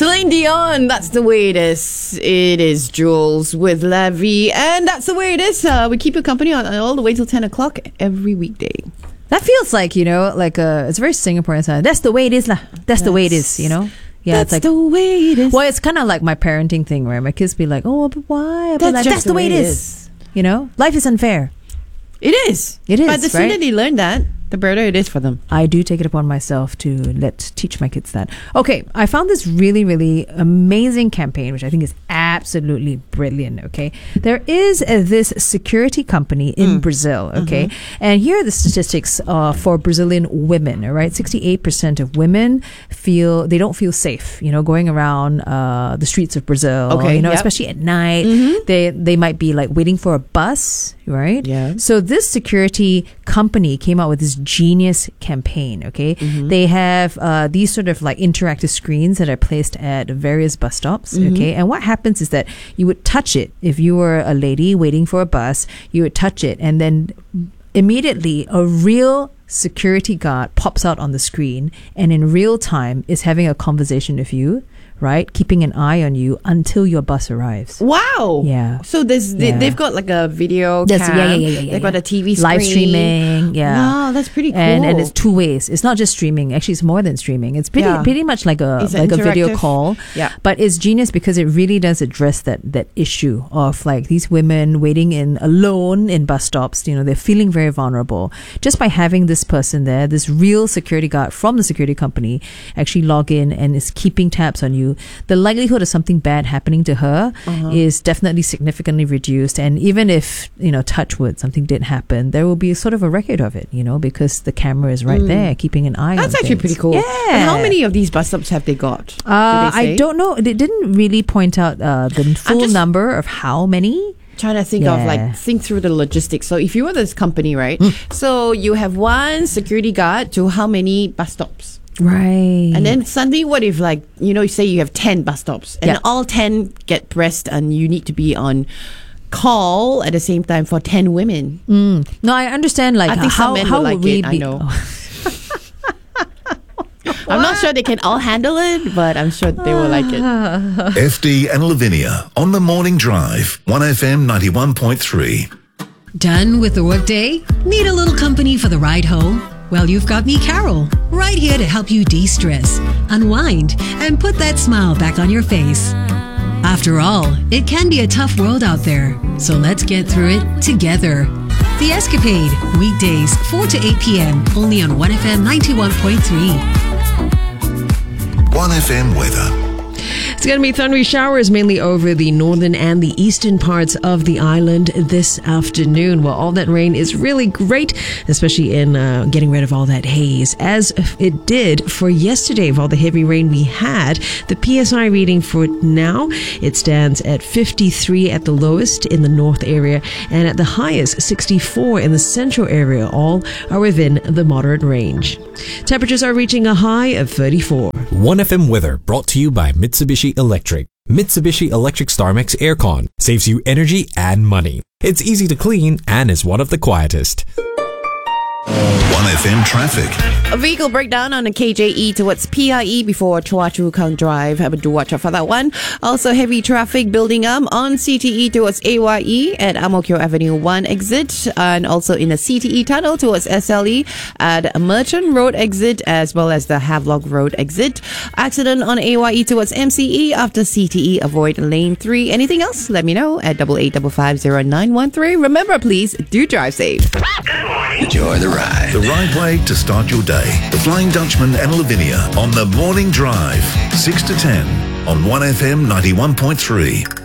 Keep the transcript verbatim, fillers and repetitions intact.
Celine Dion, that's the way it is. It is Jules with Levy, and that's the way it is. Uh, we keep you company on all the way till ten o'clock every weekday. That feels like, you know, like a, it's a very Singaporean side. That's the way it is lah. That's, that's the way it is, you know? Yeah, that's it's like, the way it is. Well, it's kind of like my parenting thing, right? My kids be like, oh, but why? But That's like, just that's the way it is. is. You know? Life is unfair. It is. It is, But the sooner right? they learn that, the better it is for them. I do take it upon myself to let teach my kids that. Okay, I found this really, really amazing campaign, which I think is absolutely brilliant. Okay, there is uh, this security company in mm. Brazil. Okay, mm-hmm. and here are the statistics uh, for Brazilian women. All right, sixty-eight percent of women feel they don't feel safe. You know, going around uh, the streets of Brazil. Okay, you know, yep. especially at night, mm-hmm. they they might be like waiting for a bus. Right? Yeah. So this security company came out with this genius campaign. Okay, mm-hmm. they have uh, these sort of like interactive screens that are placed at various bus stops. Mm-hmm. Okay, and what happens is that you would touch it if you were a lady waiting for a bus. You would touch it, and then immediately a real security guard pops out on the screen, and in real time is having a conversation with you. Right, keeping an eye on you until your bus arrives. Wow. Yeah. So there's they, Yeah. they've got like a video That's, cam. yeah, yeah, yeah, yeah, They've yeah. got a T V screen. Live streaming. Yeah. Wow, that's pretty cool. And and it's two ways. It's not just streaming. Actually, it's more than streaming. It's pretty Yeah. pretty much like a It's like a video interactive. call. Yeah. But it's genius because it really does address that that issue of like these women waiting in alone in bus stops. You know, they're feeling very vulnerable. Just by having this person there, this real security guard from the security company actually log in and is keeping tabs on you, the likelihood of something bad happening to her Uh-huh. is definitely significantly reduced. And even if, you know, touch wood, something did happen, there will be sort of a record of it, you know, because the camera is right Mm. there keeping an eye on That's actually things. pretty cool. Yeah. And how many of these bus stops have they got? Uh, Do they say? I don't know. They didn't really point out uh, the full just- number of how many. Trying to think of Yeah. like think through the logistics. So if you were this company, right? So you have one security guard to how many bus stops? Right. And then suddenly, what if like you know, say you have ten bus stops and Yeah. all ten get pressed, and you need to be on call at the same time for ten women? Mm. No, I understand. Like I think some how men how would like would we it, I be? know. I'm not sure they can all handle it, but I'm sure they will like it. F D and Lavinia on the Morning Drive, one F M ninety-one point three. Done with the workday? Need a little company for the ride home? Well, you've got me, Carol, right here to help you de-stress, unwind, and put that smile back on your face. After all, it can be a tough world out there, so let's get through it together. The Escapade, weekdays four to eight p.m. only on one F M ninety-one point three. one F M weather. It's going to be thundery showers mainly over the northern and the eastern parts of the island this afternoon. Well, all that rain is really great, especially in uh, getting rid of all that haze, as it did for yesterday. Of all the heavy rain we had, the P S I reading for now, it stands at fifty-three at the lowest in the north area and at the highest sixty-four in the central area. All are within the moderate range. Temperatures are reaching a high of thirty-four. one F M weather brought to you by Mitsubishi Electric. Mitsubishi Electric StarMax Aircon saves you energy and money. It's easy to clean and is one of the quietest. one F M traffic. A vehicle breakdown on the K J E towards P I E before Chua Chu Kang Drive. Have to watch out for that one. Also, heavy traffic building up on C T E towards A Y E at Ang Mo Kio Avenue one exit, and also in the C T E tunnel towards S L E at Merchant Road exit, as well as the Havelock Road exit. Accident on A Y E towards M C E after C T E. Avoid lane three. Anything else? Let me know at double eight double five zero nine one three. Remember, please do drive safe. Enjoy the ride. The right way to start your day. The Flying Dutchman and Lavinia on the Morning Drive, six to ten on one F M ninety-one point three.